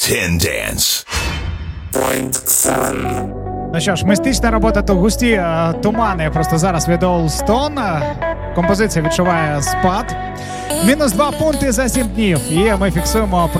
10 Dance. Ну що ж, містична робота, то густі тумани просто зараз від All Stone. Композиція відчуває спад. -2 пункти за 7 днів. І ми фіксуємо